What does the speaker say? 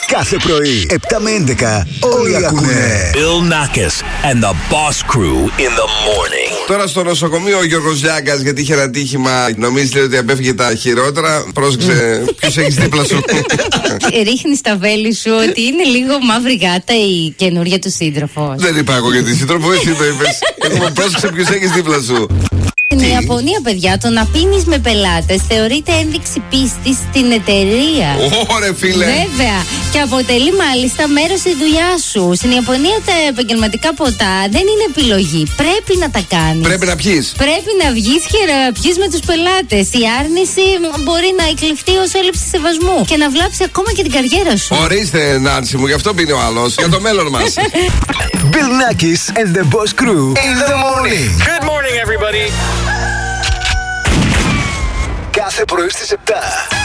Κάθε πρωί, 7 με 11, όλοι ακούνε. Bill Nackis and the Boss Crew in the morning. Τώρα στο νοσοκομείο ο Γιώργος Λιάγκας, γιατί είχε ένα τύχημα, νομίζει ότι απέφυγε τα χειρότερα. Πρόσεξε, ποιος έχεις δίπλα σου. Ρίχνεις στα βέλη σου ότι είναι λίγο μαύρη γάτα η καινούρια του σύντροφος. Δεν είπα εγώ για τη σύντροφο, εσύ το είπες. Εγώ πρόσεξε ποιος έχεις δίπλα σου. Στην Ιαπωνία, παιδιά, το να πίνεις με πελάτες θεωρείται ένδειξη πίστης στην εταιρεία. Ωρε φίλε. Βέβαια. Και αποτελεί μάλιστα μέρος της δουλειάς σου. Στην Ιαπωνία τα επαγγελματικά ποτά δεν είναι επιλογή. Πρέπει να τα κάνεις. Πρέπει να πιείς. Πρέπει να βγεις και να πιείς με τους πελάτες. Η άρνηση μπορεί να εκλειφθεί ως έλλειψη σεβασμού και να βλάψει ακόμα και την καριέρα σου. Ορίστε, Νάνση μου, γι' αυτό πίνει ο άλλος. Για το μέλλον μας. Bill Nackis and the Boss Crew in the morning. Good morning, everybody. Κάθε πρωί στις 7.